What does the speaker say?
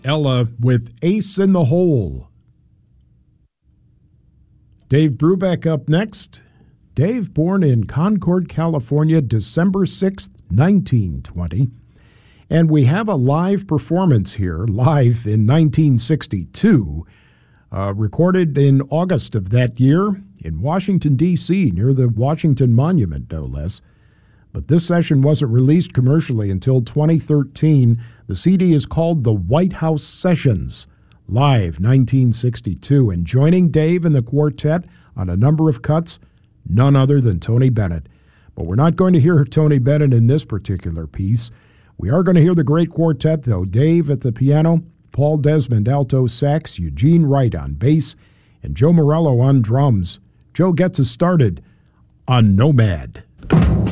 Ella with Ace in the Hole. Dave Brubeck up next. Dave, born in Concord, California, December 6th, 1920. And we have a live performance here, live in 1962, recorded in August of that year in Washington, D.C., near the Washington Monument, no less. But this session wasn't released commercially until 2013. The CD is called The White House Sessions, live 1962. And joining Dave and the quartet on a number of cuts, none other than Tony Bennett. But we're not going to hear Tony Bennett in this particular piece. We are going to hear the great quartet, though. Dave at the piano, Paul Desmond alto sax, Eugene Wright on bass, and Joe Morello on drums. Joe gets us started on Nomad.